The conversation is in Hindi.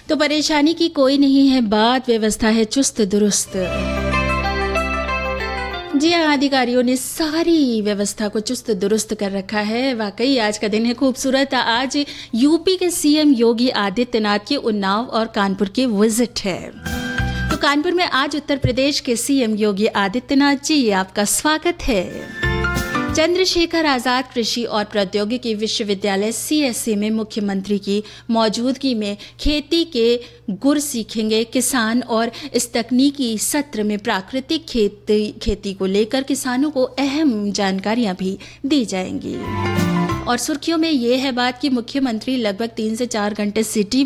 तो परेशानी की कोई नहीं है बात, व्यवस्था है चुस्त दुरुस्त। जी हाँ, अधिकारियों ने सारी व्यवस्था को चुस्त दुरुस्त कर रखा है। वाकई आज का दिन है खूबसूरत। आज यूपी के सीएम योगी आदित्यनाथ के उन्नाव और कानपुर की विजिट है। तो कानपुर में आज उत्तर प्रदेश के सीएम योगी आदित्यनाथ जी, आपका स्वागत है। चंद्रशेखर आजाद कृषि और प्रौद्योगिकी विश्वविद्यालय सीएससी में मुख्यमंत्री की मौजूदगी में खेती के गुर सीखेंगे किसान, और इस तकनीकी सत्र में प्राकृतिक खेती को लेकर किसानों को अहम जानकारियां भी दी जाएंगी। और सुर्खियों में ये है बात कि मुख्यमंत्री लगभग 3 से 4 घंटे सिटी